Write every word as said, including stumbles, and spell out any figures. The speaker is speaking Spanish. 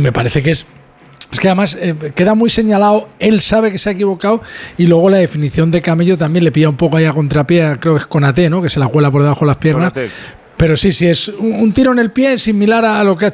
me parece que es... Es que además eh, queda muy señalado, él sabe que se ha equivocado y luego la definición de Camello también le pilla un poco ahí a contrapié, creo que es Konaté, ¿no? Que se la cuela por debajo de las piernas. Konaté. Pero sí, sí, es un, un tiro en el pie similar a lo que ha